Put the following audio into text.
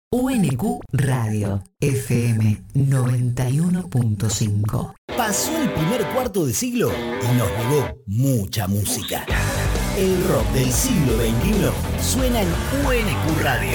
UNQ Radio, FM 91.5. Pasó el primer cuarto de siglo y nos llegó mucha música. El rock del siglo XXI suena en UNQ Radio.